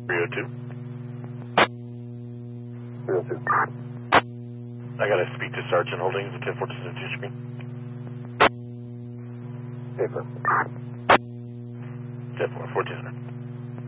302. 302. I gotta speak to Sergeant Holdings at 1042 screen. Paper. 10-4, 1400.